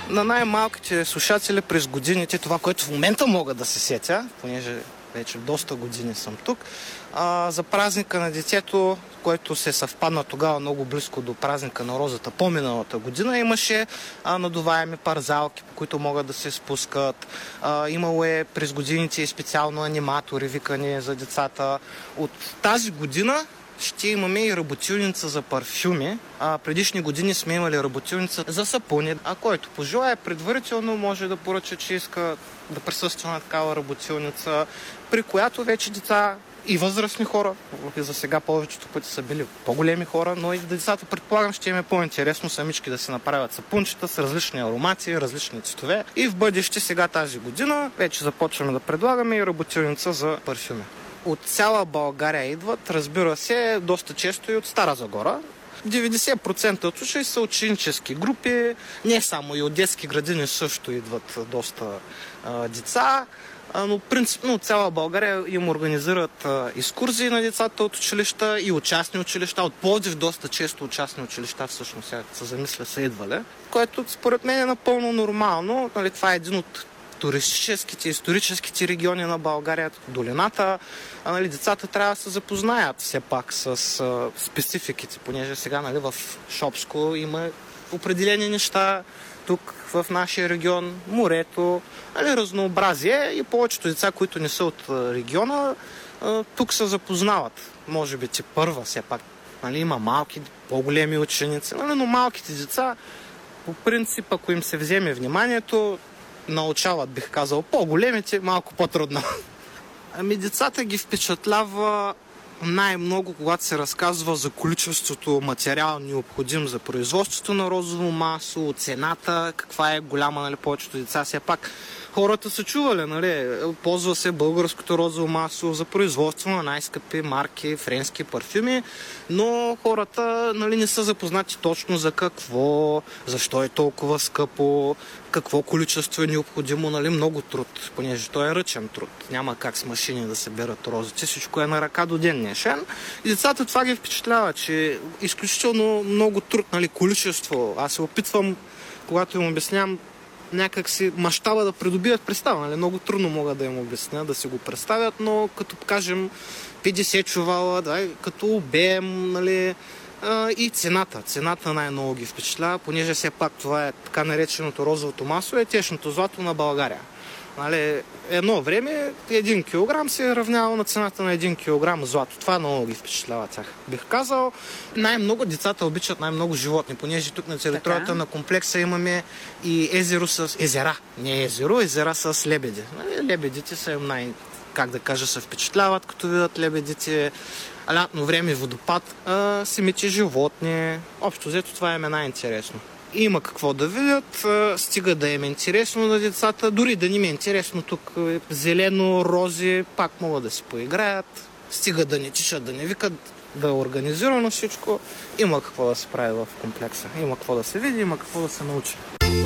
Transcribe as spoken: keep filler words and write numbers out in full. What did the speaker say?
На най-малките слушатели през годините, това, което в момента мога да се сетя, понеже вече доста години съм тук, а, за празника на детето, който се съвпадна тогава много близко до празника на розата по-миналата година, имаше а, надуваеми парзалки, по които могат да се спускат. А, имало е през годините и специално аниматори, викани за децата. От тази година ще имаме и работилница за парфюми. А, предишни години сме имали работилница за сапуни. А който пожелае предварително може да поръча, че иска да присъства на такава работилница, при която вече деца и възрастни хора, за сега повечето пъти са били по-големи хора, но и децата, предполагам, ще им е по-интересно самички да се направят сапунчета с различни аромати, различни цветове. И в бъдеще, сега тази година, вече започваме да предлагаме и работилница за парфюми. От цяла България идват, разбира се, доста често и от Стара Загора. деветдесет процента от случаи са ученически групи, не само и от детски градини също идват доста а, деца, а, но принципно от цяла България им организират а, екскурзии на децата от училища и от частни училища. От Пловдив доста често от частни училища всъщност се замисля са идвали, което според мен е напълно нормално. Нали, това е един от туристическите, историческите региони на България, долината, а, нали, децата трябва да се запознаят все пак с а, спецификите, понеже сега, нали, в Шопско има определени неща, тук в нашия регион, морето, нали, разнообразие и повечето деца, които не са от региона, а, тук се запознават. Може би те първа все пак, нали, има малки, по-големи ученици, нали, но малките деца, по принцип, ако им се вземе вниманието, научават, бих казал, по-големите, малко по-трудно. Ами децата ги впечатлява най-много, когато се разказва за количеството материал необходим за производството на розово масло, цената, каква е голяма, нали, повечето деца. Все пак хората са чували, нали, ползва се българското розово масло за производство на най-скъпи марки, френски парфюми, но хората, нали, не са запознати точно за какво, защо е толкова скъпо, какво количество е необходимо, нали, много труд, понеже той е ръчен труд. Няма как с машини да се берат розите, всичко е на ръка до ден днешен. И децата това ги впечатлява, че изключително много труд, нали, количество. Аз се опитвам, когато им обяснявам, някак си мащаба да придобият представа. Нали? Много трудно мога да им обясня, да си го представят, но като кажем петдесет чувала, да, като обем, нали, а, и цената. Цената най-много ги впечатлява, понеже все пак това е така нареченото розовото масло, е течното злато на България. Нали, едно време един килограм се е равнявал на цената на един килограм злато. Това много ги впечатлява тях. Бих казал, най-много децата обичат най-много животни, понеже тук на територията така на комплекса имаме и езеро с езера. Не езеро, езера с лебеди. Нали, лебедите са им най- как да кажа, се впечатляват, като видят лебедите. Лятно време водопад, а, самите животни. Общо взето това им е най-интересно. Има какво да видят, стига да им е интересно на децата, дори да не ми е интересно тук зелено, рози, пак могат да си поиграят, стига да не тишат, да не викат, да е организирано всичко. Има какво да се прави в комплекса, има какво да се види, има какво да се научи.